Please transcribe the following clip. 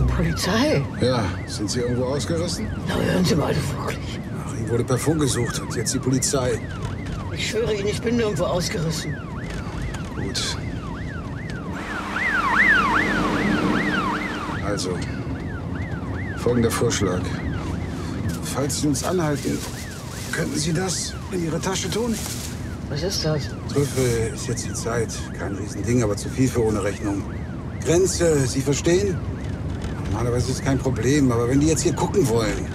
Polizei? Ja, sind Sie irgendwo ausgerissen? Na, hören Sie mal, wirklich. Ach, ich wurde per Funk gesucht und jetzt die Polizei. Ich schwöre Ihnen, ich bin nirgendwo ausgerissen. Gut. Also, folgender Vorschlag. Falls Sie uns anhalten, könnten Sie das in Ihre Tasche tun? Was ist das? Trüffel ist jetzt die Zeit. Kein Riesending, aber zu viel für ohne Rechnung. Grenze, Sie verstehen? Normalerweise ist es kein Problem, aber wenn die jetzt hier gucken wollen,